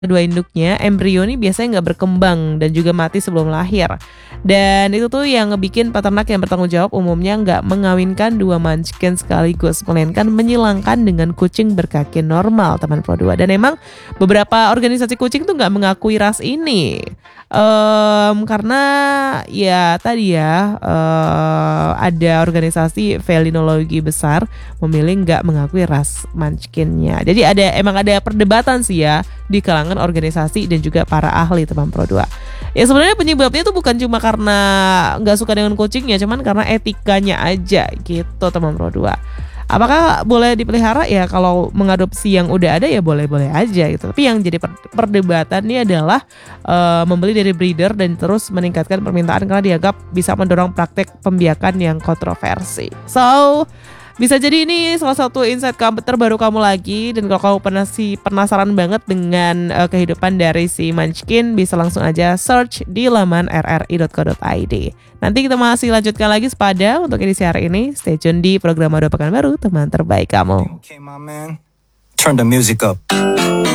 kedua induknya, embrio ini biasanya nggak berkembang dan juga mati sebelum lahir. Dan itu tuh yang ngebikin peternak yang bertanggung jawab umumnya nggak mengawinkan dua munchkin sekaligus, melainkan menyilangkan dengan kucing berkaki normal, teman Pro 2. Dan emang beberapa organisasi kucing tuh nggak mengakui ras ini. Karena ya tadi ya ada organisasi felinologi besar memilih nggak mengakui ras munchkinnya. Jadi emang ada perdebatan sih ya di kalangan organisasi dan juga para ahli, teman Pro 2. Ya sebenarnya penyebabnya tuh bukan cuma karena nggak suka dengan kucingnya, cuman karena etikanya aja gitu, teman Pro 2. Apakah boleh dipelihara? Ya kalau mengadopsi yang udah ada ya boleh-boleh aja gitu. Tapi yang jadi perdebatan ini adalah membeli dari breeder dan terus meningkatkan permintaan karena dianggap bisa mendorong praktek pembiakan yang kontroversi. So, bisa jadi ini salah satu insight terbaru kamu lagi. Dan kalau kamu penasaran banget dengan kehidupan dari si Munchkin, bisa langsung aja search di laman rri.co.id. Nanti kita masih lanjutkan lagi sepada untuk edisi hari ini. Stay tune di program Mado Pekanbaru, teman terbaik kamu. Okay, my man. Turn the music up.